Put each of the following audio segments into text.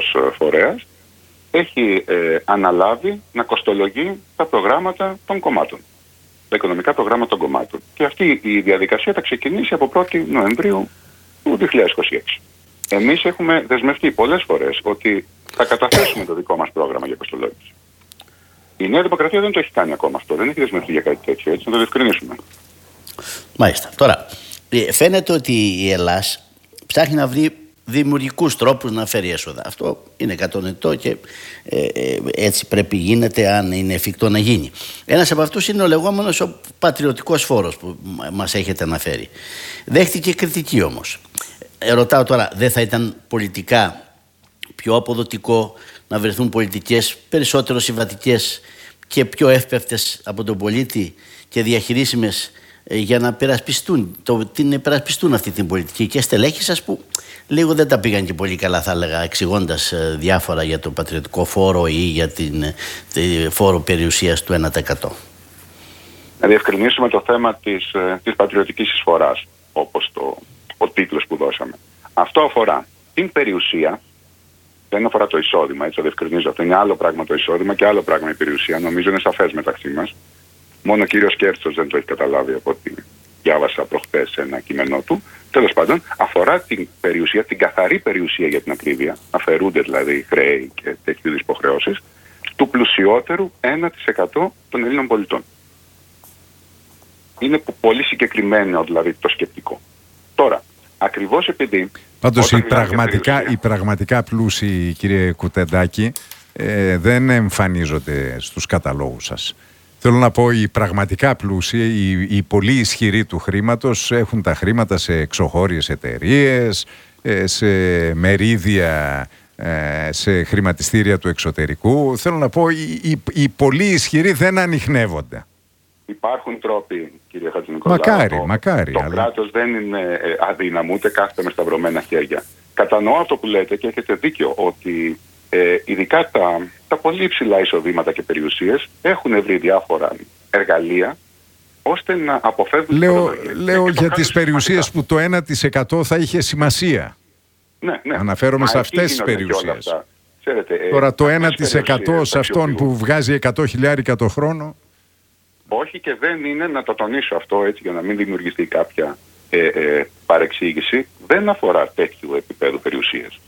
δημόσιος φορέας, έχει αναλάβει να κοστολογεί τα προγράμματα των κομμάτων, τα οικονομικά προγράμματα των κομμάτων. Και αυτή η διαδικασία θα ξεκινήσει από 1η Νοεμβρίου του 2026. Εμείς έχουμε δεσμευτεί πολλές φορές ότι θα καταθέσουμε το δικό μας πρόγραμμα για κοστολόγηση. Η Νέα Δημοκρατία δεν το έχει κάνει ακόμα αυτό, δεν έχει δεσμευτεί για κάτι τέτοιο, έτσι, να το διευκρινίσουμε. Μάλιστα. Τώρα, φαίνεται ότι η Ελλάς ψάχνει να βρει δημιουργικούς τρόπους να φέρει έσοδα. Αυτό είναι κατανοητό και έτσι πρέπει γίνεται, αν είναι εφικτό να γίνει. Ένας από αυτούς είναι ο λεγόμενος ο πατριωτικός φόρος που μας έχετε αναφέρει. Δέχτηκε κριτική όμως. Ρωτάω τώρα, δεν θα ήταν πολιτικά πιο αποδοτικό να βρεθούν πολιτικές περισσότερο συμβατικές και πιο εύπευτες από τον πολίτη και διαχειρίσιμες για να την υπερασπιστούν αυτή την πολιτική, και στελέχη σας που λίγο δεν τα πήγαν και πολύ καλά, θα έλεγα, εξηγώντας διάφορα για τον πατριωτικό φόρο ή για τη φόρο περιουσίας του 1%. Να διευκρινίσουμε το θέμα της πατριωτικής εισφοράς, όπως ο τίτλος που δώσαμε. Αυτό αφορά την περιουσία, δεν αφορά το εισόδημα, έτσι το διευκρινίζω. Αυτό είναι άλλο πράγμα το εισόδημα και άλλο πράγμα η περιουσία. Νομίζω είναι σαφές μεταξύ μας. Μόνο ο κύριος Κέρτσος δεν το έχει καταλάβει από ό,τι διάβασα προχθές σε ένα κείμενό του. Τέλος πάντων, αφορά την περιουσία, την καθαρή περιουσία για την ακρίβεια, αφαιρούνται δηλαδή χρέη και τέτοιου είδους υποχρεώσεις, του πλουσιότερου 1% των Ελλήνων πολιτών. Είναι πολύ συγκεκριμένο δηλαδή το σκεπτικό. Τώρα, ακριβώς επειδή... Πάντως οι πραγματικά πλούσιοι, κύριε Κουτεντάκη, δεν εμφανίζονται στους καταλόγους σας. Θέλω να πω, οι πραγματικά πλούσιοι, οι πολύ ισχυροί του χρήματος έχουν τα χρήματα σε εξωχώριες εταιρείες, σε μερίδια, σε χρηματιστήρια του εξωτερικού. Θέλω να πω, οι πολύ ισχυροί δεν ανιχνεύονται. Υπάρχουν τρόποι, κύριε Χατζηνικολάου. Μακάρι. Το κράτος δεν είναι αδύναμο, ούτε κάθεται με σταυρωμένα χέρια. Κατανοώ αυτό που λέτε και έχετε δίκιο ότι ειδικά τα πολύ υψηλά εισοδήματα και περιουσίες έχουν βρει διάφορα εργαλεία ώστε να αποφεύγουν... Λέω για τις περιουσίες που το 1% θα είχε σημασία. Ναι. Αναφέρομαι σε αυτές τις περιουσίες. Τώρα το 1% σε αυτόν που βγάζει 100.000 το χρόνο... Όχι, και δεν είναι, να το τονίσω αυτό έτσι για να μην δημιουργηθεί κάποια παρεξήγηση, δεν αφορά τέτοιου επίπεδου περιουσίες.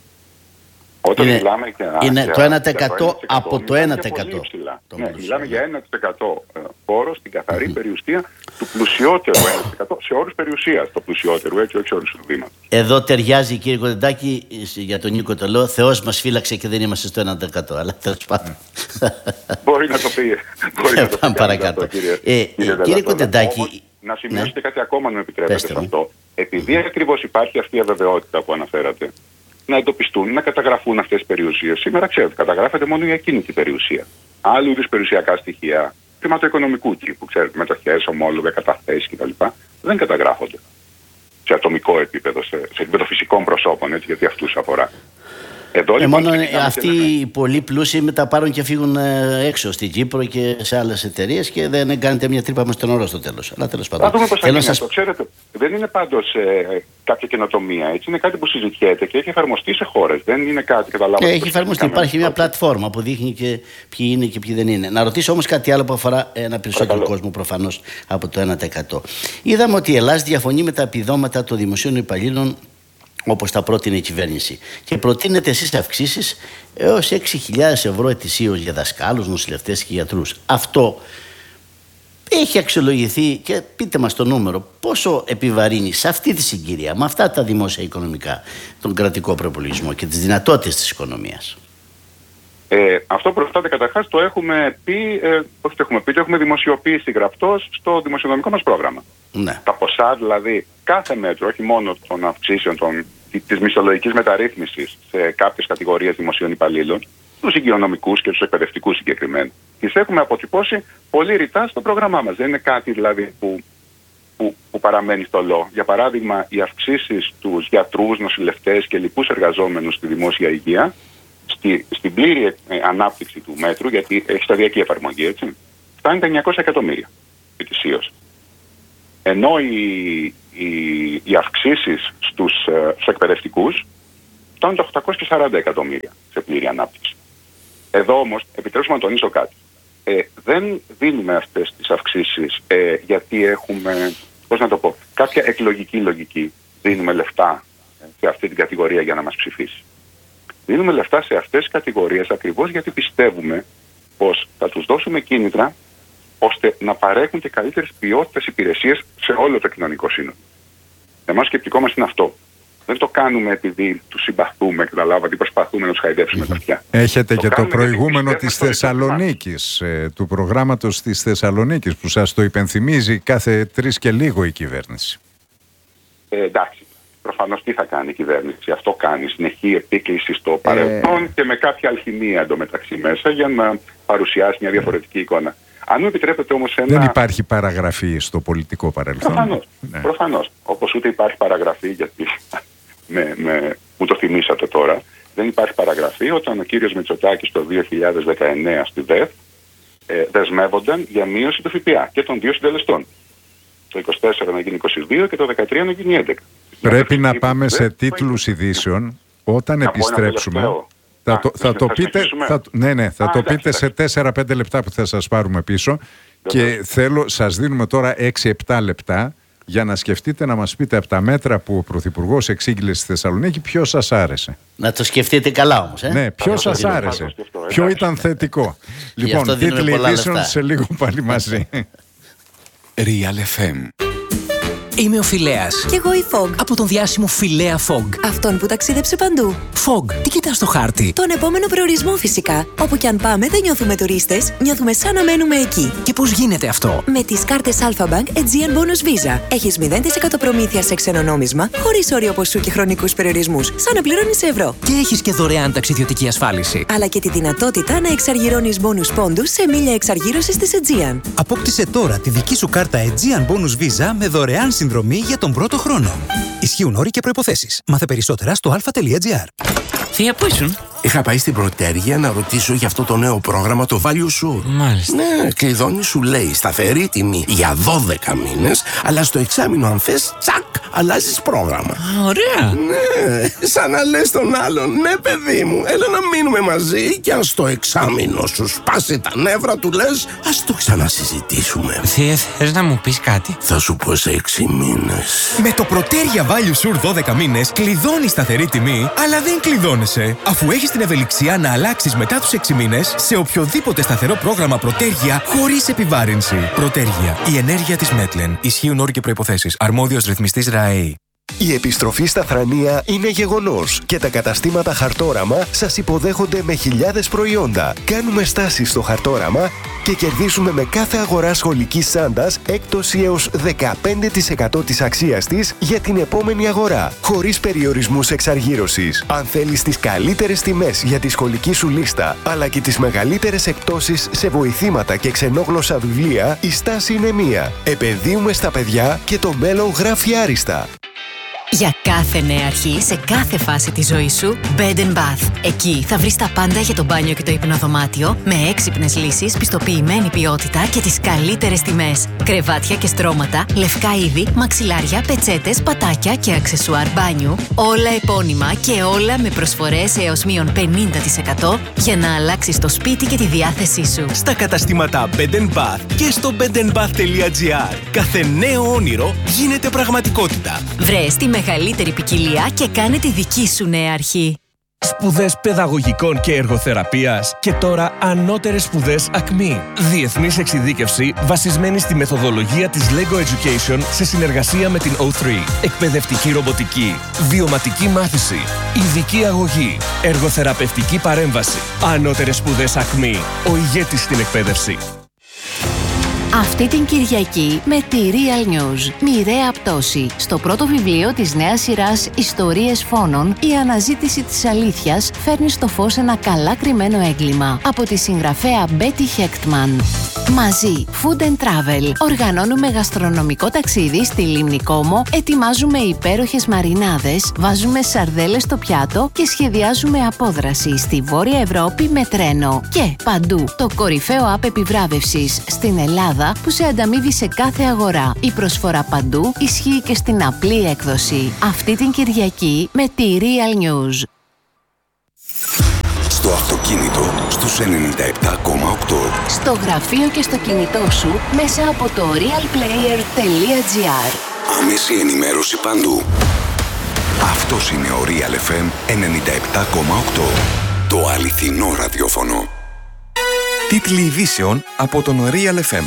Όταν μιλάμε είναι το 1% από το 1%. Ναι, μιλάμε για 1% φόρο στην καθαρή περιουσία του πλουσιότερου 1% σε όρους περιουσίας, το πλουσιότερου, έτσι, όχι σε όρους εισοδήματος. Εδώ ταιριάζει, κύριε Κουτεντάκη, για τον Νίκο το λέω, Θεός μας φύλαξε και δεν είμαστε στο 1%. Αλλά τέλος πάντων. Μπορεί να το πει. Πάμε παρακάτω. Κύριε Κουτεντάκη. Να σημειώσετε κάτι ακόμα, αν με επιτρέπετε σε αυτό. Επειδή ακριβώς υπάρχει αυτή η αβεβαιότητα που αναφέρατε, να εντοπιστούν, να καταγραφούν αυτές τις περιουσίες. Σήμερα ξέρετε, καταγράφεται μόνο η ακίνητη περιουσία. Άλλου είδους περιουσιακά στοιχεία, χρηματοοικονομικού τύπου, ξέρετε, μετοχές, ομόλογα, καταθέσεις κτλ. Δεν καταγράφονται σε ατομικό επίπεδο, σε επίπεδο φυσικών προσώπων, έτσι, γιατί αυτούς αφορά. Εδώ, λοιπόν, μόνο αυτοί οι πολύ πλούσιοι μετά πάρουν και φύγουν έξω στην Κύπρο και σε άλλες εταιρείες και δεν κάνετε μια τρύπα μες στον όρο στο τέλος. Αλλά τέλος πάντων. Θα δούμε πώς θα γίνει αυτό. Ξέρετε, δεν είναι πάντως κάποια καινοτομία. Έτσι. Είναι κάτι που συζητιέται και έχει εφαρμοστεί σε χώρες. Δεν είναι κάτι, καταλάβατε. Και έχει εφαρμοστεί. Υπάρχει μια πλατφόρμα που δείχνει και ποιοι είναι και ποιοι δεν είναι. Να ρωτήσω όμως κάτι άλλο που αφορά ένα περισσότερο κόσμο προφανώς από το 1%. Είδαμε ότι η Ελλάδα διαφωνεί με τα επιδόματα των δημοσίων υπαλλήλων, όπως τα πρότεινε η κυβέρνηση. Και προτείνετε εσείς αυξήσεις έως 6.000 ευρώ ετησίως για δασκάλους, νοσηλευτές και γιατρούς. Αυτό έχει αξιολογηθεί, και πείτε μας το νούμερο, πόσο επιβαρύνει σε αυτή τη συγκυρία, με αυτά τα δημόσια οικονομικά, τον κρατικό προπολογισμό και τις δυνατότητες της οικονομίας. Αυτό προστάται καταρχάς, το έχουμε πει, όχι το έχουμε πει, το έχουμε δημοσιοποιήσει γραπτός στο δημοσιονομικό μας πρόγραμμα. Ναι. Τα ποσά δηλαδή, κάθε μέτρο, όχι μόνο των αυξήσεων της μισθολογικής μεταρρύθμισης σε κάποιες κατηγορίες δημοσίων υπαλλήλων, τους υγειονομικούς και τους εκπαιδευτικούς συγκεκριμένα, τις έχουμε αποτυπώσει πολύ ρητά στο πρόγραμμά μας. Δεν είναι κάτι δηλαδή που παραμένει στολό. Για παράδειγμα, οι αυξήσεις στους γιατρούς, νοσηλευτές και λοιπούς εργαζόμενους στη δημόσια υγεία, στην πλήρη ανάπτυξη του μέτρου, γιατί έχει σταδιακή εφαρμογή, έτσι, φτάνει τα 900 εκατομμύρια ετησίως. Ενώ οι αυξήσεις στους εκπαιδευτικούς, φτάνουν τα 840 εκατομμύρια σε πλήρη ανάπτυξη. Εδώ όμως, επιτρέψουμε να τονίσω κάτι. Δεν δίνουμε αυτές τις αυξήσεις γιατί έχουμε, κάποια εκλογική λογική. Δίνουμε λεφτά σε αυτή την κατηγορία για να μας ψηφίσει. Δίνουμε λεφτά σε αυτές τις κατηγορίες ακριβώς γιατί πιστεύουμε πως θα τους δώσουμε κίνητρα ώστε να παρέχουν και καλύτερες ποιότητες υπηρεσίες σε όλο το κοινωνικό σύνολο. Εμάς σκεπτικό μας είναι αυτό. Δεν το κάνουμε επειδή τους συμπαθούμε, καταλάβατε, προσπαθούμε να τους χαϊδέψουμε τα αυτιά. Έχετε και το προηγούμενο της Θεσσαλονίκης, του προγράμματος της Θεσσαλονίκης, που σας το υπενθυμίζει κάθε 3 και λίγο η κυβέρνηση. Εντάξει. Προφανώς τι θα κάνει η κυβέρνηση. Αυτό κάνει. Συνεχή επίκληση στο παρελθόν και με κάποια αλχημία εντωμεταξύ μέσα για να παρουσιάσει μια διαφορετική εικόνα. Αν μου επιτρέπετε όμως Δεν υπάρχει παραγραφή στο πολιτικό παρελθόν. Προφανώς. Όπως ούτε υπάρχει παραγραφή, γιατί μου το θυμήσατε τώρα, δεν υπάρχει παραγραφή όταν ο κύριος Μητσοτάκης το 2019 στη ΔΕΘ δεσμεύονταν για μείωση του ΦΠΑ και των 2 συντελεστών. Το 24 να γίνει 22 και το 13 να γίνει 11. Πρέπει να πάμε σε τίτλους ειδήσεων όταν επιστρέψουμε. Θα το πείτε σε 4-5 λεπτά που θα σας πάρουμε πίσω. Και σας δίνουμε τώρα 6-7 λεπτά για να σκεφτείτε, να μας πείτε από τα μέτρα που ο Πρωθυπουργός εξήγηλε στη Θεσσαλονίκη ποιο σας άρεσε. Να το σκεφτείτε καλά όμως. Ναι, ποιο σας άρεσε, ποιο ήταν θετικό. Λοιπόν, τίτλοι ειδήσεων σε λίγο πάλι μαζί. Real FM. Είμαι ο Φιλέας. Κι εγώ η Fog. Από τον διάσημο Φιλέα Fog. Αυτόν που ταξίδεψε παντού. Fog, τι κοιτάς στο χάρτη? Τον επόμενο προορισμό φυσικά. Όπου κι αν πάμε δεν νιώθουμε τουρίστες, νιώθουμε σαν να μένουμε εκεί. Και πώς γίνεται αυτό? Με τις κάρτες Alpha Bank Aegean Bonus Visa. Έχεις 0% προμήθεια σε ξένο νόμισμα, χωρίς όριο ποσού και χρονικούς περιορισμούς, σαν να πληρώνεις ευρώ. Και έχεις και δωρεάν ταξιδιωτική ασφάλιση. Αλλά και τη δυνατότητα να εξαργυρώνεις bonus πόντους σε μίλια εξαργύρωσης της Aegean. Απόκτησε τώρα τη δική σου κάρτα Aegean Bonus Visa με δωρεάν συνδρομή για τον πρώτο χρόνο. Ισχύουν όροι και προϋποθέσεις. Μάθε περισσότερα στο alpha.gr. Θεία, πού ήσουν? Είχα πάει στην Πρωτέργεια να ρωτήσω για αυτό το νέο πρόγραμμα, το Value Sur. Μάλιστα. Ναι, κλειδώνει, σου λέει σταθερή τιμή για 12 μήνες, αλλά στο εξάμηνο αν θες, τσακ, αλλάζεις πρόγραμμα. Ωραία. Ναι, σαν να λες τον άλλον, ναι παιδί μου, έλα να μείνουμε μαζί και αν στο εξάμηνο σου σπάσει τα νεύρα του λες, ας το ξανασυζητήσουμε. Θεία, θες να μου πεις κάτι? Θα σου πω σε 6 μήνες. Με το Πρωτέργεια Value Sur 12 μήνες κλειδώνει σταθερή τιμή, αλλά δεν κλειδώνεσαι, αφού έχεις την ευελιξία να αλλάξεις μετά τους 6 μήνες σε οποιοδήποτε σταθερό πρόγραμμα Πρωτέργεια χωρίς επιβάρυνση. Πρωτέργεια. Η ενέργεια της Μέτλεν. Ισχύουν όροι και προϋποθέσεις. Αρμόδιος ρυθμιστής ΡΑΕΗ. Η επιστροφή στα Θρανία είναι γεγονός και τα καταστήματα Χαρτόραμα σας υποδέχονται με χιλιάδες προϊόντα. Κάνουμε στάσεις στο Χαρτόραμα και κερδίσουμε με κάθε αγορά σχολικής τσάντας έκπτωση έως 15% της αξίας της για την επόμενη αγορά, χωρίς περιορισμούς εξαργύρωσης. Αν θέλεις τις καλύτερες τιμές για τη σχολική σου λίστα, αλλά και τις μεγαλύτερες εκπτώσεις σε βοηθήματα και ξενόγλωσσα βιβλία, η στάση είναι μία. Επενδύουμε στα παιδιά και το μέλλον γράφει άριστα. Για κάθε νέα αρχή, σε κάθε φάση της ζωής σου, Bed & Bath. Εκεί θα βρεις τα πάντα για το μπάνιο και το υπνοδωμάτιο, με έξυπνες λύσεις, πιστοποιημένη ποιότητα και τις καλύτερες τιμές. Κρεβάτια και στρώματα, λευκά είδη, μαξιλάρια, πετσέτες, πατάκια και αξεσουάρ μπάνιου. Όλα επώνυμα και όλα με προσφορές έως μείον 50% για να αλλάξεις το σπίτι και τη διάθεσή σου. Στα καταστήματα Bed & Bath και στο bedandbath.gr. Κάθε νέο όνειρο γίνεται πραγματικότητα. Βρες τη μεγαλύτερη ποικιλία και κάνε τη δική σου νέα αρχή. Σπουδές παιδαγωγικών και εργοθεραπείας και τώρα ανώτερες σπουδές ΑΚΜΗ. Διεθνής εξειδίκευση βασισμένη στη μεθοδολογία της LEGO Education σε συνεργασία με την O3. Εκπαιδευτική ρομποτική, βιωματική μάθηση, ειδική αγωγή, εργοθεραπευτική παρέμβαση. Ανώτερες σπουδές ΑΚΜΗ. Ο ηγέτης στην εκπαίδευση. Αυτή την Κυριακή με τη Real News. Μοιραία πτώση. Στο πρώτο βιβλίο της νέας σειράς Ιστορίες Φόνων, η αναζήτηση της αλήθειας φέρνει στο φως ένα καλά κρυμμένο έγκλημα. Από τη συγγραφέα Betty Hechtman. Μαζί, Food and Travel. Οργανώνουμε γαστρονομικό ταξίδι στη Λίμνη Κόμο, ετοιμάζουμε υπέροχες μαρινάδες, βάζουμε σαρδέλες στο πιάτο και σχεδιάζουμε απόδραση στη Βόρεια Ευρώπη με τρένο. Και παντού, το κορυφαίο app επιβράβευσης στην Ελλάδα που σε ανταμείβει σε κάθε αγορά. Η προσφορά παντού ισχύει και στην απλή έκδοση. Αυτή την Κυριακή με τη Real News. Στο αυτοκίνητο στους 97,8. Στο γραφείο και στο κινητό σου μέσα από το realplayer.gr. Άμεση ενημέρωση παντού. Αυτός είναι ο Real FM 97,8. Το αληθινό ραδιόφωνο. Τίτλοι ειδήσεων από τον Real FM.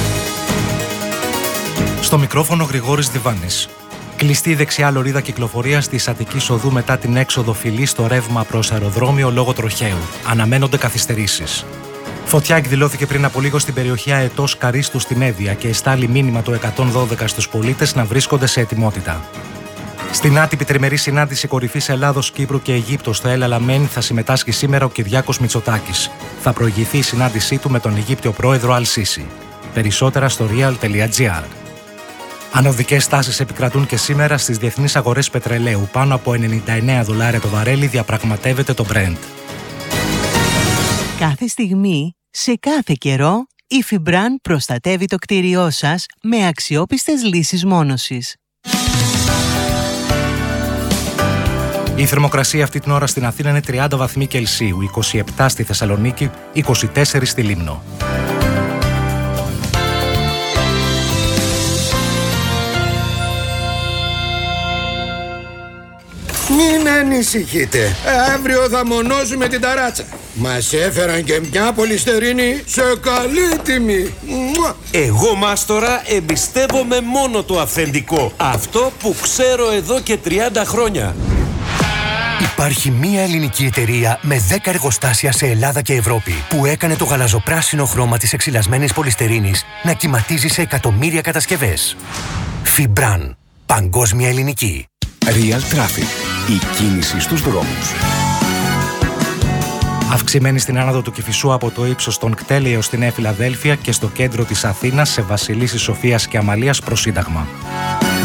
Στο μικρόφωνο Γρηγόρης Διβάνης. Κλειστή η δεξιά λωρίδα κυκλοφορίας της Αττικής Οδού μετά την έξοδο φυλής στο ρεύμα προς αεροδρόμιο λόγω τροχαίου. Αναμένονται καθυστερήσεις. Φωτιά εκδηλώθηκε πριν από λίγο στην περιοχή Αετός Καρίστου στην Εύβοια και εστάλει μήνυμα το 112 στους πολίτες να βρίσκονται σε ετοιμότητα. Στην άτυπη τριμερή συνάντηση κορυφής Ελλάδος, Κύπρου και Αιγύπτου στο El Alamein θα συμμετάσχει σήμερα ο Κυριάκος Μητσοτάκης. Θα προηγηθεί η συνάντησή του με τον Αιγύπτιο πρόεδρο Αλ-Σίση. Περισσότερα στο real.gr. Ανωδικές τάσεις επικρατούν και σήμερα στις διεθνείς αγορές πετρελαίου. Πάνω από $99 το βαρέλι διαπραγματεύεται το Brent. Κάθε στιγμή, σε κάθε καιρό, η Fibran προστατεύει το κτίριό σας με αξιόπιστες λύσεις μόνωσης. Η θερμοκρασία αυτή την ώρα στην Αθήνα είναι 30 βαθμοί Κελσίου, 27 στη Θεσσαλονίκη, 24 στη Λίμνο. Μην ανησυχείτε, αύριο θα μονώσουμε την ταράτσα. Μας έφεραν και μια πολυστερίνη σε καλή τιμή. Εγώ, μάστορα, εμπιστεύομαι μόνο το αυθεντικό. Αυτό που ξέρω εδώ και 30 χρόνια. Υπάρχει μία ελληνική εταιρεία με 10 εργοστάσια σε Ελλάδα και Ευρώπη που έκανε το γαλαζοπράσινο χρώμα της εξυλασμένης πολυστερίνης να κυματίζει σε εκατομμύρια κατασκευές. Fibran. Παγκόσμια ελληνική. Real Traffic. Η κίνηση στους δρόμους. Αυξημένη στην άνοδο του Κηφισού από το ύψος των κτέλ έως τη Νέα Φιλαδέλφια και στο κέντρο της Αθήνας σε Βασιλίσσης Σοφίας και Αμαλίας προς Σύνταγμα.